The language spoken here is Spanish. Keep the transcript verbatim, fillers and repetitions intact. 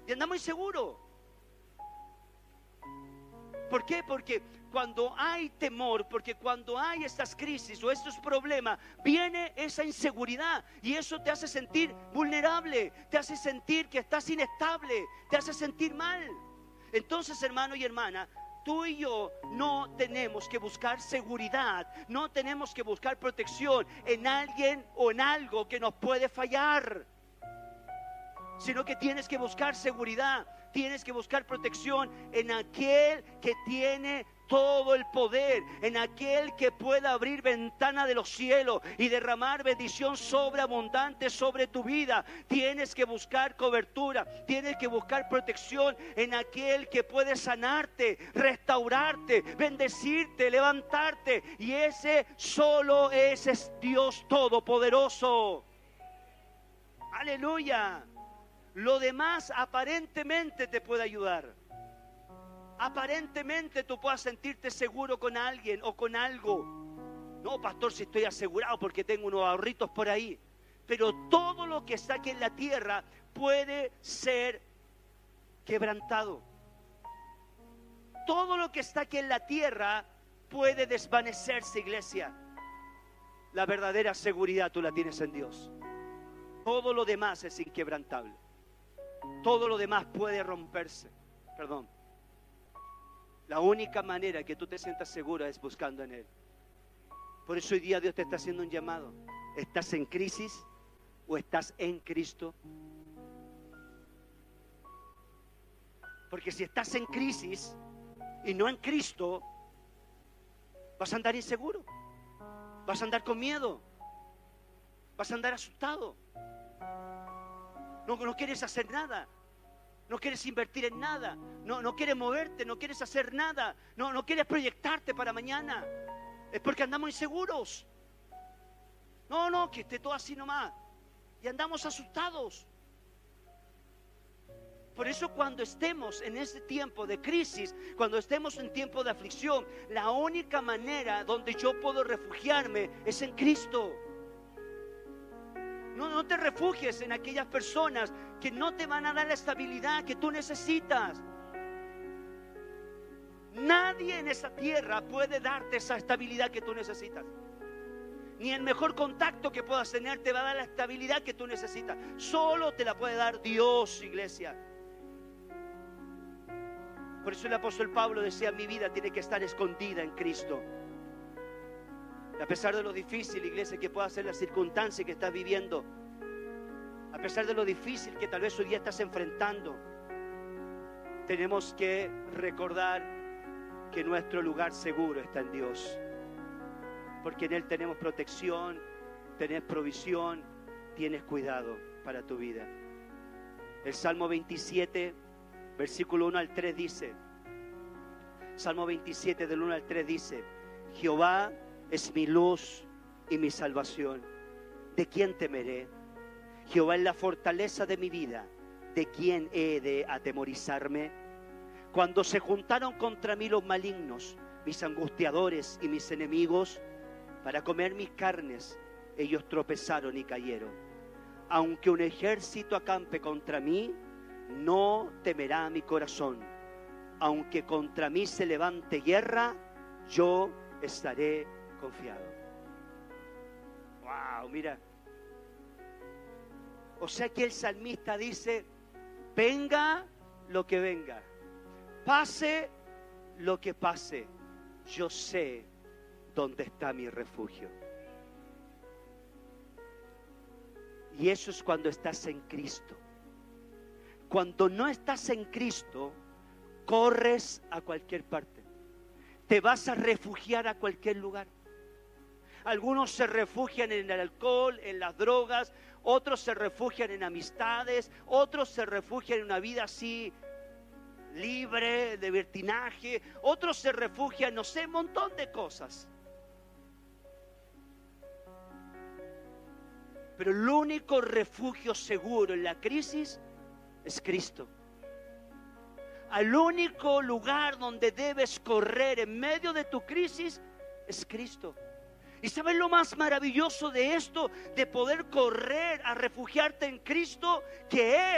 y andamos inseguros. ¿Por qué? Porque cuando hay temor, porque cuando hay estas crisis o estos problemas, viene esa inseguridad y eso te hace sentir vulnerable, te hace sentir que estás inestable, te hace sentir mal. Entonces, hermano y hermana, tú y yo no tenemos que buscar seguridad, no tenemos que buscar protección en alguien o en algo que nos puede fallar, sino que tienes que buscar seguridad, tienes que buscar protección en aquel que tiene todo el poder, en aquel que pueda abrir ventana de los cielos y derramar bendición sobreabundante sobre tu vida. Tienes que buscar cobertura, tienes que buscar protección en aquel que puede sanarte, restaurarte, bendecirte, levantarte, y ese solo ese es Dios Todopoderoso. Aleluya. Lo demás aparentemente te puede ayudar. Aparentemente tú puedas sentirte seguro con alguien o con algo. No, pastor, si estoy asegurado porque tengo unos ahorritos por ahí. Pero todo lo que está aquí en la tierra puede ser quebrantado. Todo lo que está aquí en la tierra puede desvanecerse, iglesia. La verdadera seguridad tú la tienes en Dios. Todo lo demás es inquebrantable. Todo lo demás puede romperse. Perdón. La única manera que tú te sientas segura es buscando en Él. Por eso hoy día Dios te está haciendo un llamado. ¿Estás en crisis o estás en Cristo? Porque si estás en crisis y no en Cristo, vas a andar inseguro, vas a andar con miedo, vas a andar asustado. No, no quieres hacer nada, no quieres invertir en nada, no, no quieres moverte, no quieres hacer nada, no, no quieres proyectarte para mañana. Es porque andamos inseguros. No, no, que esté todo así nomás. Y andamos asustados. Por eso cuando estemos en este tiempo de crisis, cuando estemos en tiempo de aflicción, la única manera donde yo puedo refugiarme es en Cristo. No, no te refugies en aquellas personas que no te van a dar la estabilidad que tú necesitas. Nadie en esta tierra puede darte esa estabilidad que tú necesitas. Ni el mejor contacto que puedas tener te va a dar la estabilidad que tú necesitas. Solo te la puede dar Dios, iglesia. Por eso el apóstol Pablo decía: mi vida tiene que estar escondida en Cristo. A pesar de lo difícil, iglesia, que pueda ser la circunstancia que estás viviendo, a pesar de lo difícil que tal vez hoy día estás enfrentando, tenemos que recordar que nuestro lugar seguro está en Dios, porque en Él tenemos protección, tenés provisión, tienes cuidado para tu vida. El Salmo veintisiete, versículo uno al tres dice, Salmo veintisiete del uno al tres dice: Jehová es mi luz y mi salvación, ¿de quién temeré? Jehová es la fortaleza de mi vida, ¿de quién he de atemorizarme? Cuando se juntaron contra mí los malignos, mis angustiadores y mis enemigos, para comer mis carnes, ellos tropezaron y cayeron. Aunque un ejército acampe contra mí, no temerá mi corazón. Aunque contra mí se levante guerra, yo estaré confiado. Wow, mira. O sea que el salmista dice: venga lo que venga, pase lo que pase, yo sé dónde está mi refugio. Y eso es cuando estás en Cristo. Cuando no estás en Cristo, corres a cualquier parte, te vas a refugiar a cualquier lugar. Algunos se refugian en el alcohol, en las drogas, otros se refugian en amistades, otros se refugian en una vida así libre, de libertinaje, otros se refugian, no sé, un montón de cosas. Pero el único refugio seguro en la crisis es Cristo. Al único lugar donde debes correr en medio de tu crisis es Cristo. ¿Y sabes lo más maravilloso de esto? De poder correr a refugiarte en Cristo, que es